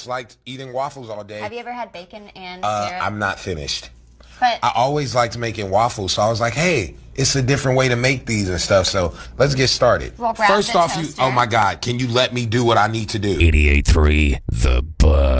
just liked eating waffles all day. Have you ever had bacon and syrup? I'm not finished. But I always liked making waffles, so I was like, hey, it's a different way to make these and stuff. So let's get started. We'll grab First the off, toaster. oh my God, can you let me do what I need to do? 88.3 The Buzz.